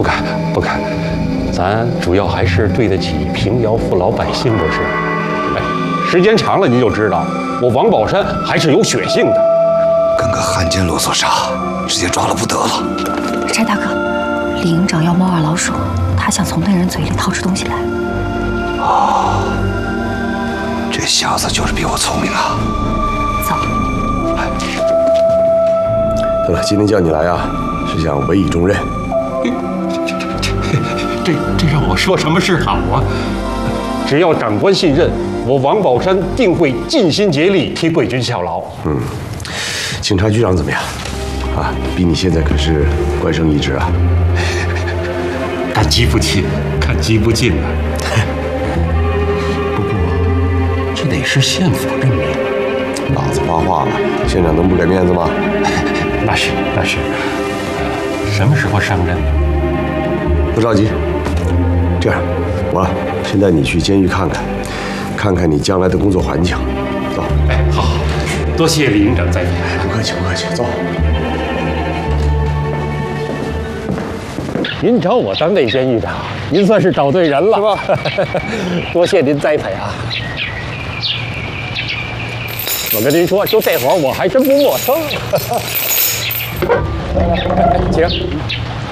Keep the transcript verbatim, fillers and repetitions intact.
不敢不敢，咱主要还是对得起平遥府老百姓，不是？哎，时间长了你就知道，我王宝山还是有血性的。 跟个汉奸啰嗦啥，直接抓了不得了。 柴大哥，李营长要猫二老鼠，他想从那人嘴里掏出东西来。 哦，这小子就是比我聪明啊！ 走。 对了，今天叫你来啊，是想委以重任。 这这让我说什么是好啊？只要长官信任，我王宝山定会尽心竭力替贵军效劳。 嗯，警察局长怎么样？啊，比你现在可是官升一职啊！ 看机不进，看机不进啊！不过这得是县府任命， 老子发话了，县长能不给面子吗？ 那是那是。什么时候上任？ 不着急。这样，我先带你去监狱看看，看看你将来的工作环境。走。 哎，好，好，多谢李营长栽培。 不客气，不客气。走。 您找我当内监狱长，您算是找对人了，是吧？多谢您栽培啊！我跟您说，就这活儿我还真不陌生。请。